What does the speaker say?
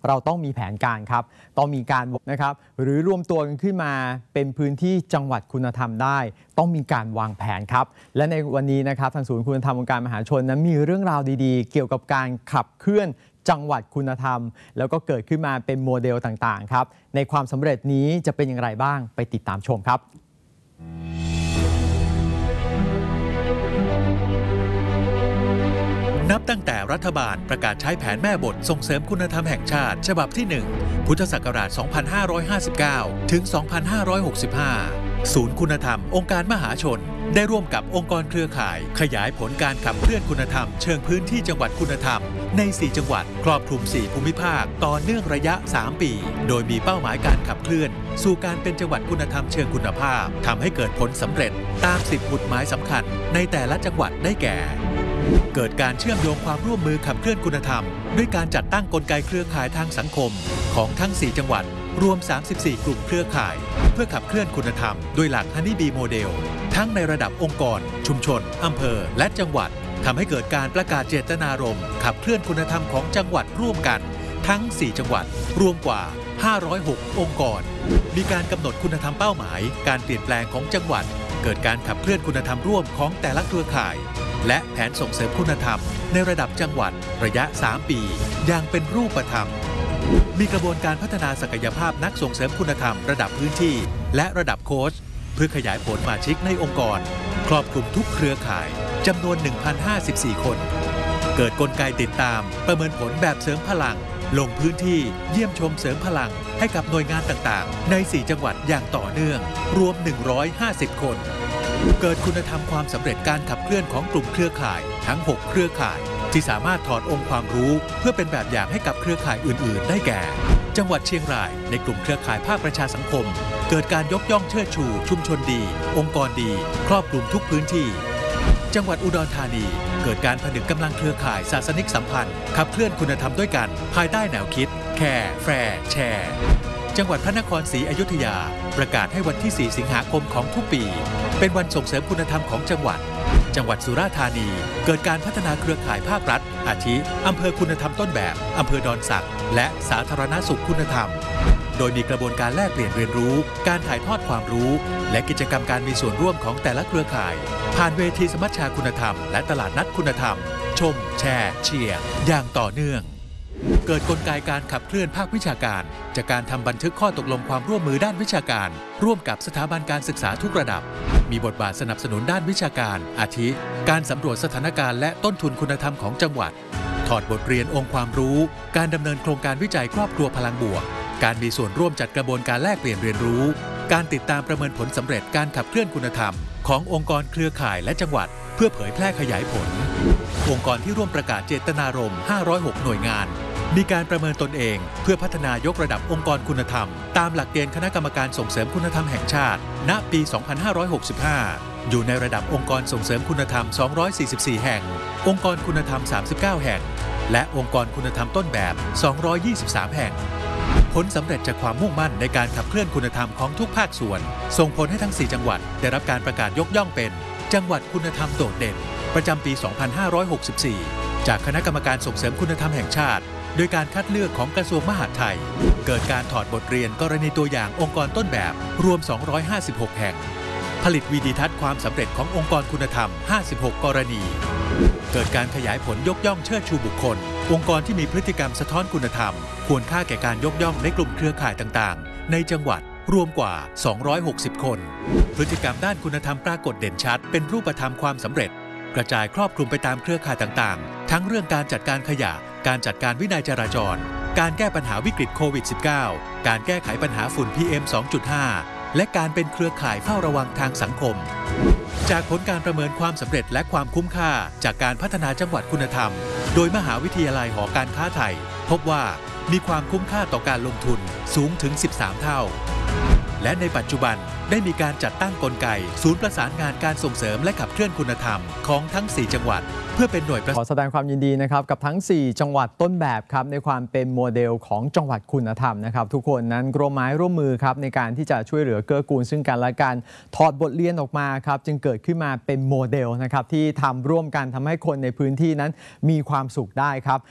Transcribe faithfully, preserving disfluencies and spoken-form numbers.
เราต้องมีแผนการครับต้องมีการนะครับหรือรวมตัวกันขึ้นมาเป็นพื้นที่จังหวัดคุณธรรมได้ต้องมีการวางแผนครับและในวันนี้นะครับทางศูนย์คุณธรรมองค์การมหาชนนั้นมีเรื่องราวดีๆเกี่ยวกับการขับเคลื่อนจังหวัดคุณธรรมแล้วก็เกิดขึ้นมาเป็นโมเดลต่างๆครับในความสำเร็จนี้จะเป็นอย่างไรบ้างไปติดตามชมครับนับตั้งแต่รัฐบาลประกาศใช้แผนแม่บทส่งเสริมคุณธรรมแห่งชาติฉบับที่ หนึ่ง พุทธศักราช สองพันห้าร้อยห้าสิบเก้า ถึง สองพันห้าร้อยหกสิบห้า ศูนย์คุณธรรมองค์การมหาชนได้ร่วมกับองค์กรเครือข่ายขยายผลการขับเคลื่อนคุณธรรมเชิงพื้นที่จังหวัดคุณธรรมใน สี่ จังหวัดครอบคลุม สี่ ภูมิภาคต่อเนื่องระยะ สาม ปี โดยมีเป้าหมายการขับเคลื่อนสู่การเป็นจังหวัดคุณธรรมเชิงคุณภาพทำให้เกิดผลสำเร็จตาม สิบ จุดหมายสำคัญในแต่ละจังหวัดได้แก่เกิดการเชื่อมโยงความร่วมมือขับเคลื่อนคุณธรรมด้วยการจัดตั้งกลไกเครือข่ายทางสังคมของทั้ง สี่ จังหวัดรวม สามสิบสี่ กลุ่มเครือข่ายเพื่อขับเคลื่อนคุณธรรมโดยหลัก ฮันนี่บี โมเดล ทั้งในระดับองค์กรชุมชนอำเภอและจังหวัดทำให้เกิดการประกาศเจตนารมณ์ขับเคลื่อนคุณธรรมของจังหวัดร่วมกันทั้ง สี่ จังหวัดรวมกว่า ห้าร้อยหก องค์กรมีการกำหนดคุณธรรมเป้าหมายการเปลี่ยนแปลงของจังหวัดเกิดการขับเคลื่อนคุณธรรมร่วมของแต่ละเครือข่ายและแผนส่งเสริมคุณธรรมในระดับจังหวัดระยะ สาม ปีอย่างเป็นรูปธรรมมีกระบวนการพัฒนาศักยภาพนักส่งเสริมคุณธรรมระดับพื้นที่และระดับโค้ชเพื่อขยายผลสมาชิกในองค์กรครอบคลุมทุกเครือข่ายจำนวน หนึ่งพันห้าสิบสี่ คนเกิดกลไกติดตามประเมินผลแบบเสริมพลังลงพื้นที่เยี่ยมชมเสริมพลังให้กับหน่วยงานต่างๆใน สี่ จังหวัดอย่างต่อเนื่องรวม หนึ่งร้อยห้าสิบ คนเกิดคุณธรรมความสำเร็จการขับเคลื่อนของกลุ่มเครือข่ายทั้ง หก เครือข่ายที่สามารถถอดองค์ความรู้เพื่อเป็นแบบอย่างให้กับเครือข่ายอื่นๆได้แก่จังหวัดเชียงรายในกลุ่มเครือข่ายภาคประชาสังคมเกิดการยกย่องเชิดชูชุมชนดีองค์กรดีครอบคลุมทุกพื้นที่จังหวัดอุดรธานีเกิดการผนึกกำลังเครือข่ายศาสนิกสัมพันธ์ขับเคลื่อนคุณธรรมด้วยกันภายใต้แนวคิดแคร์แฟร์แชร์จังหวัดพระนครศรีอยุธยาประกาศให้วันที่ สี่ สิงหาคมของทุกปีเป็นวันส่งเสริมคุณธรรมของจังหวัดจังหวัดสุราษฎร์ธานีเกิดการพัฒนาเครือข่ายภาครัฐอาทิอำเภอคุณธรรมต้นแบบอำเภอดอนสักและสาธารณสุขคุณธรรมโดยมีกระบวนการแลกเปลี่ยนเรียนรู้การถ่ายทอดความรู้และกิจกรรมการมีส่วนร่วมของแต่ละเครือข่ายผ่านเวทีสมัชชาคุณธรรมและตลาดนัดคุณธรรมชมแชร์เชียร์อย่างต่อเนื่องเกิดกลไกการขับเคลื่อนภาควิชาการจากการทำบันทึกข้อตกลงความร่วมมือด้านวิชาการร่วมกับสถาบันการศึกษาทุกระดับมีบทบาทสนับสนุนด้านวิชาการอาทิการสำรวจสถานการณ์และต้นทุนคุณธรรมของจังหวัดถอดบทเรียนองค์ความรู้การดำเนินโครงการวิจัยครอบครัวพลังบวกการมีส่วนร่วมจัดกระบวนการแลกเปลี่ยนเรียนรู้การติดตามประเมินผลสำเร็จการขับเคลื่อนคุณธรรมขององค์กรเครือข่ายและจังหวัดเพื่อเผยแพร่ขยายผลองค์กรที่ร่วมประกาศเจตนารมณ์ห้าร้อยหกหน่วยงานมีการประเมินตนเองเพื่อพัฒนายกระดับองค์กรคุณธรรมตามหลักเกณฑ์คณะกรรมการส่งเสริมคุณธรรมแห่งชาติณปี สองพันห้าร้อยหกสิบห้า อยู่ในระดับองค์กรส่งเสริมคุณธรรม สองร้อยสี่สิบสี่ แห่งองค์กรคุณธรรม สามสิบเก้า แห่งและองค์กรคุณธรรมต้นแบบ สองร้อยยี่สิบสาม แห่งผลสำเร็จจากความมุ่งมั่นในการขับเคลื่อนคุณธรรมของทุกภาคส่วนส่งผลให้ทั้ง สี่ จังหวัดได้รับการประกาศยกย่องเป็นจังหวัดคุณธรรมโดดเด่นประจำปี สองพันห้าร้อยหกสิบสี่ จากคณะกรรมการส่งเสริมคุณธรรมแห่งชาติโดยการคัดเลือกของกระทรวงมหาดไทยเกิดการถอดบทเรียนกรณีตัวอย่างองค์กรต้นแบบรวม สองร้อยห้าสิบหก แห่งผลิตวิดีทัศน์ความสำเร็จขององค์กรคุณธรรม ห้าสิบหก กรณีเกิดการขยายผลยกย่องเชิดชูบุคคลองค์กรที่มีพฤติกรรมสะท้อนคุณธรรมควรค่าแก่การยกย่องในกลุ่มเครือข่ายต่างๆในจังหวัดรวมกว่า สองร้อยหกสิบ คนพฤติกรรมด้านคุณธรรมปรากฏเด่นชัดเป็นรูปธรรมความสำเร็จกระจายครอบคลุมไปตามเครือข่ายต่างๆทั้งเรื่องการจัดการขยะการจัดการวินัยจราจรการแก้ปัญหาวิกฤตโควิด สิบเก้า การแก้ไขปัญหาฝุ่น พี เอ็ม สองจุดห้า และการเป็นเครือข่ายเฝ้าระวังทางสังคมจากผลการประเมินความสำเร็จและความคุ้มค่าจากการพัฒนาจังหวัดคุณธรรมโดยมหาวิทยาลัยหอการค้าไทยพบว่ามีความคุ้มค่าต่อการลงทุนสูงถึงสิบสามเท่าและในปัจจุบันได้มีการจัดตั้งกลไกศูนย์ประสานงานการส่งเสริมและขับเคลื่อนคุณธรรมของทั้ง สี่ จังหวัดเพื่อเป็นหน่วยขอแสดงความยินดีนะครับกับทั้ง สี่ จังหวัดต้นแบบครับในความเป็นโมเดลของจังหวัดคุณธรรมนะครับทุกคนนั้นร่วมไม้ร่วมมือครับในการที่จะช่วยเหลือเกื้อกูลซึ่งกันและกันถอดบทเรียนออกมาครับจึงเกิดขึ้นมาเป็นโมเดลนะครับที่ทำร่วมกันทำให้คนในพื้นที่นั้นมีความสุขได้ครับ